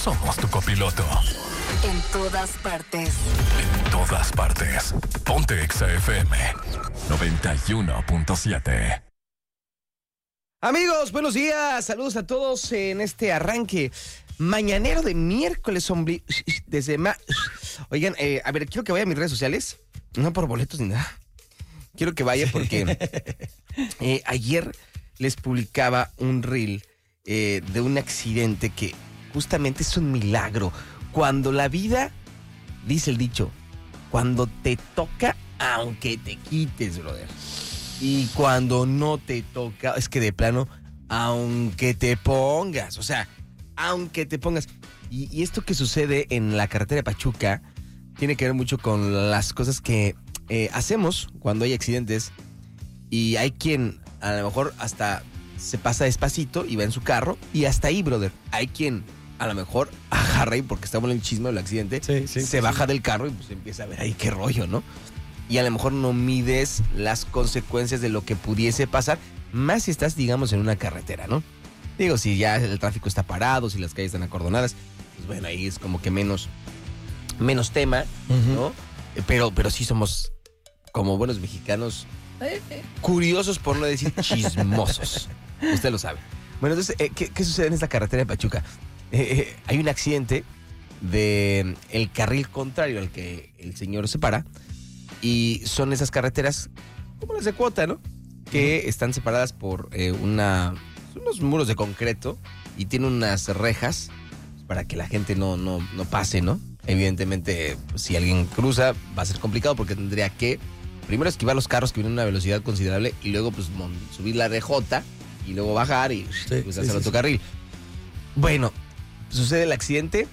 somos tu copiloto. En todas partes. En todas partes. Ponte Exa FM 91.7. Amigos, buenos días. Saludos a todos en este arranque mañanero de miércoles, Oigan, a ver, quiero que vaya a mis redes sociales. No por boletos ni nada. Quiero que vaya porque ayer les publicaba un reel de un accidente que justamente es un milagro. Cuando la vida, dice el dicho, cuando te toca, aunque te quites, brother. Y cuando no te toca, es que de plano, aunque te pongas, o sea, aunque te pongas. Y esto que sucede en la carretera de Pachuca tiene que ver mucho con las cosas que hacemos cuando hay accidentes. Y hay quien a lo mejor hasta se pasa despacito y va en su carro y hasta ahí, brother. Hay quien a lo mejor agarra y porque estamos en el chisme del accidente, se baja del carro y pues empieza a ver ahí qué rollo, ¿no? Y a lo mejor no mides las consecuencias de lo que pudiese pasar, más si estás, digamos, en una carretera, ¿no? Digo, si ya el tráfico está parado, si las calles están acordonadas, pues bueno, ahí es como que menos tema, ¿no? Pero sí somos, como buenos mexicanos, curiosos por no decir chismosos. Usted lo sabe. Bueno, entonces, ¿qué sucede en esta carretera de Pachuca? Hay un accidente de el carril contrario al que el señor se para. Y son esas carreteras como las de cuota, ¿no? Que están separadas por unos muros de concreto y tienen unas rejas para que la gente no pase, ¿no? Evidentemente, si alguien cruza, va a ser complicado porque tendría que primero esquivar los carros que vienen a una velocidad considerable y luego pues subir la rejota y luego bajar y cruzarse al otro carril. Bueno, sucede el accidente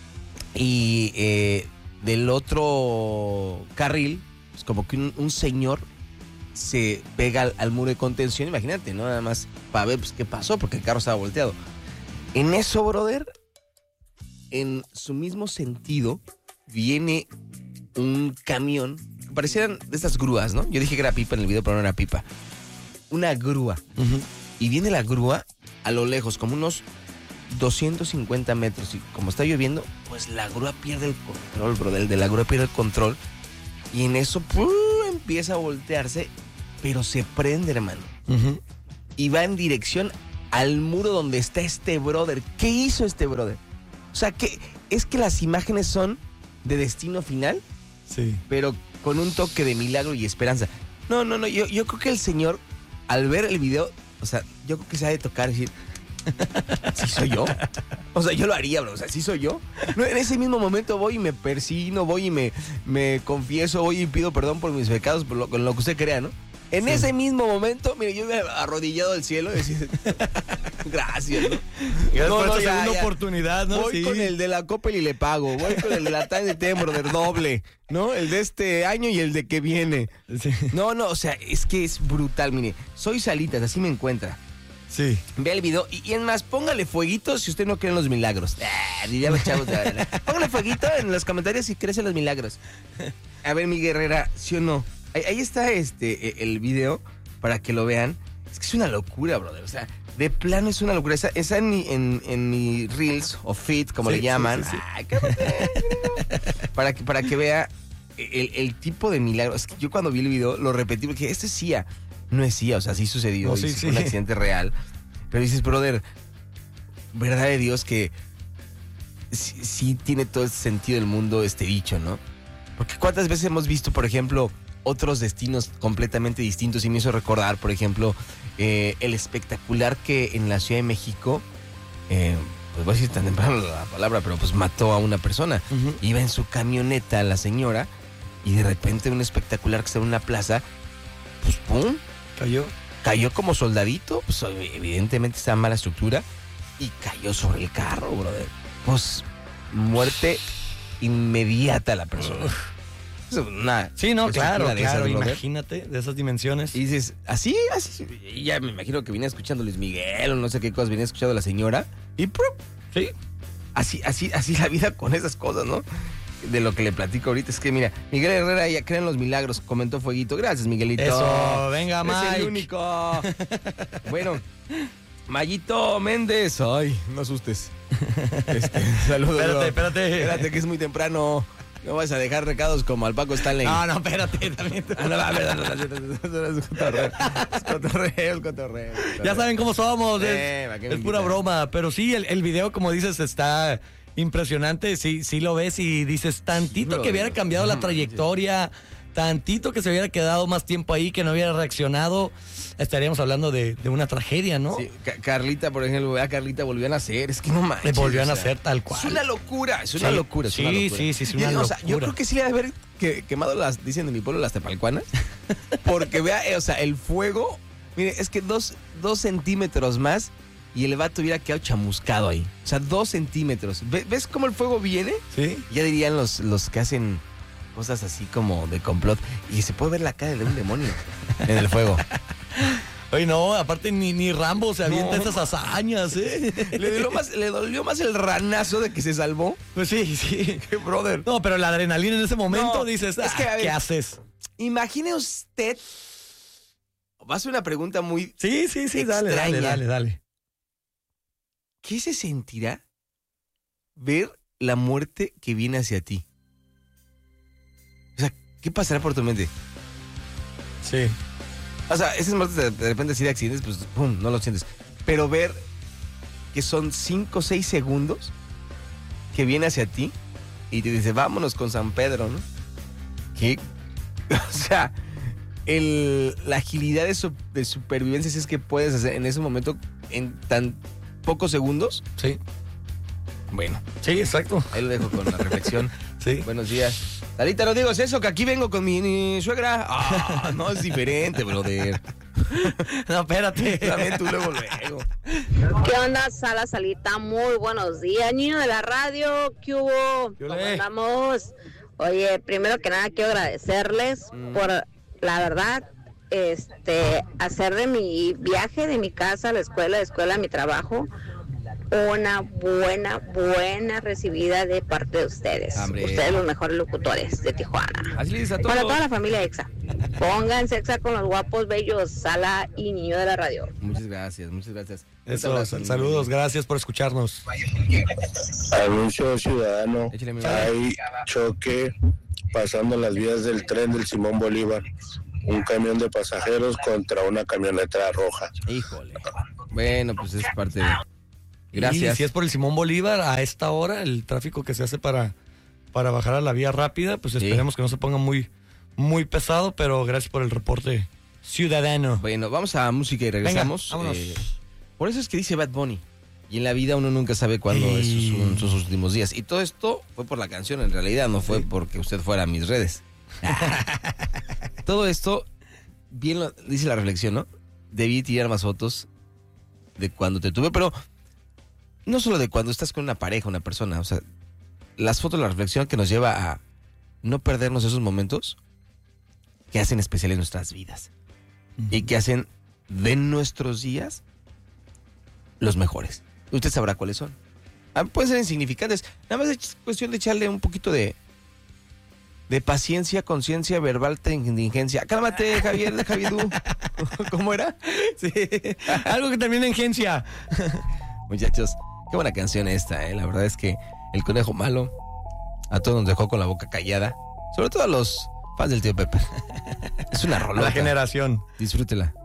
y del otro carril, pues como que un señor se pega al muro de contención, imagínate, ¿no? Nada más para ver pues, qué pasó, porque el carro estaba volteado. En eso, brother, en su mismo sentido, viene un camión, que parecieran de estas grúas, ¿no? Yo dije que era pipa en el video, pero no era pipa. Una grúa. Y viene la grúa a lo lejos, como unos 250 metros. Y como está lloviendo, pues la grúa pierde el control, brother. El de la grúa pierde el control. Y en eso empieza a voltearse, pero se prende, hermano. Y va en dirección al muro donde está este brother. ¿Qué hizo este brother? O sea, es que las imágenes son de Destino Final, pero con un toque de milagro y esperanza. No, yo creo que el señor, al ver el video, o sea, yo creo que se ha de tocar y decir, ¿sí soy yo? O sea, yo lo haría, bro. O sea, ¿sí soy yo? No, en ese mismo momento voy y me persino, voy y me confieso, voy y pido perdón por mis pecados, por lo que usted crea, ¿no? En ese mismo momento, mire, yo me he arrodillado al cielo y decir, gracias, ¿no? Gracias por esta segunda oportunidad, ¿no? Voy con el de la Coppel y le pago. Voy con el de la TNT, brother, doble, ¿no? El de este año y el de que viene. No, o sea, es que es brutal, mire. Soy Salitas, así me encuentra. Sí. Vea el video y en más, póngale fueguito si usted no cree en los milagros. Diría los chavos. Póngale fueguito en los comentarios si crees en los milagros. A ver, mi guerrera, ¿sí o no? Ahí está el video para que lo vean. Es que es una locura, brother. O sea, de plano es una locura. Esa en mi Reels o Feed, como le llaman. Sí. Ay, para que vea el tipo de milagro. Es que yo cuando vi el video lo repetí porque este es CIA. No es CIA, o sea, sí sucedió. No, fue un accidente real. Pero dices, brother, verdad de Dios que sí tiene todo el sentido del mundo este dicho, ¿no? Porque cuántas veces hemos visto, por ejemplo, otros destinos completamente distintos y me hizo recordar, por ejemplo, el espectacular que en la Ciudad de México, pues voy a decir tan temprano la palabra, pero pues mató a una persona. Iba en su camioneta la señora y de repente un espectacular que está en una plaza, pues ¡pum! Cayó como soldadito, pues evidentemente está en mala estructura y cayó sobre el carro, brother. Pues muerte inmediata a la persona. Sí, no, claro, esas, imagínate, de esas dimensiones. Y dices, así, y ya me imagino que venía escuchando Luis Miguel o no sé qué cosas, venía escuchando a la señora y ¡prum! Sí. Así la vida con esas cosas, ¿no? De lo que le platico ahorita es que, mira, Miguel Herrera ya cree en los milagros, comentó Fueguito. Gracias, Miguelito. Eso, venga, Mike. Es el único. Bueno, Mayito Méndez. Ay, no asustes. Saludos. Espérate, que es muy temprano. No vas a dejar recados como al Paco Stanley. No, espérate. También. Es cotorreo. Ya saben cómo somos. Es pura broma. Pero sí, el video, como dices, está impresionante. Sí lo ves y dices, tantito que hubiera cambiado la trayectoria, tantito que se hubiera quedado más tiempo ahí, que no hubiera reaccionado, estaríamos hablando de una tragedia, ¿no? Sí, Carlita, por ejemplo, Carlita volvió a nacer, es que no manches. Volvió a nacer tal cual. Es una locura, es una locura. Sí, es una locura. O sea, yo creo que sí le ha de haber quemado dicen de mi pueblo, las tepalcuanas, porque vea, el fuego, mire, es que 2 centímetros más y el vato hubiera quedado chamuscado ahí. O sea, 2 centímetros. ¿Ves cómo el fuego viene? Sí. Ya dirían los que hacen cosas así como de complot. Y se puede ver la cara de un demonio en el fuego. Oye, no, aparte ni Rambo se avienta esas hazañas, ¿eh? Le dolió más el ranazo de que se salvó. Pues sí. ¡Qué brother! No, pero la adrenalina en ese momento dices, es que, a ver, ¿qué haces? Imagine usted. Va a ser una pregunta muy. Sí, dale. ¿Qué se sentirá ver la muerte que viene hacia ti? O sea, ¿qué pasará por tu mente? Sí. O sea, esas muertes de repente así de accidentes, pues pum, no lo sientes. Pero ver que son 5 o 6 segundos que viene hacia ti y te dice, vámonos con San Pedro, ¿no? ¿Qué? O sea, la agilidad de supervivencia, si es que puedes hacer en ese momento en tan pocos segundos. Sí. Bueno. Sí, exacto. Ahí lo dejo con la reflexión. Sí. Buenos días. Sarita, no digas eso, que aquí vengo con mi suegra. Ah, no, es diferente, brother. No, espérate. También tú luego. ¿Qué onda, Salita? Muy buenos días, niño de la radio. ¿Qué hubo? ¿Cómo andamos? Oye, primero que nada quiero agradecerles por, la verdad, hacer de mi viaje de mi casa a la escuela, de escuela a mi trabajo, una buena recibida de parte de ustedes. Hombre. Ustedes los mejores locutores de Tijuana. Así les a todos. Para toda la familia EXA. Pónganse EXA con los guapos, bellos, Sala y Niño de la Radio. Muchas gracias. Eso, saludos, gracias por escucharnos. Anuncio ciudadano. Hay choque pasando las vías del tren del Simón Bolívar. Un camión de pasajeros contra una camioneta roja. Híjole. Bueno, pues es parte de... Gracias. Y si es por el Simón Bolívar, a esta hora, el tráfico que se hace para bajar a la vía rápida, pues esperemos que no se ponga muy pesado, pero gracias por el reporte ciudadano. Bueno, vamos a música y regresamos. Venga, vámonos. Por eso es que dice Bad Bunny. Y en la vida uno nunca sabe cuándo son sus últimos días. Y todo esto fue por la canción, en realidad, no fue porque usted fuera a mis redes. Todo esto, bien lo dice la reflexión, ¿no? Debí tirar más fotos de cuando te tuve, pero no solo de cuando estás con una pareja, una persona. O sea, las fotos, la reflexión que nos lleva a no perdernos esos momentos que hacen especiales nuestras vidas. Y que hacen de nuestros días los mejores. Usted sabrá cuáles son. Pueden ser insignificantes. Nada más es cuestión de echarle un poquito de paciencia, conciencia, verbal, inteligencia. Cálmate, Javier, Javidú. ¿Cómo era? Sí. Algo que termina en gencia. Muchachos, qué buena canción esta, ¿eh? La verdad es que El Conejo Malo a todos nos dejó con la boca callada. Sobre todo a los fans del Tío Pepe. Es una rolota. La generación. Disfrútela.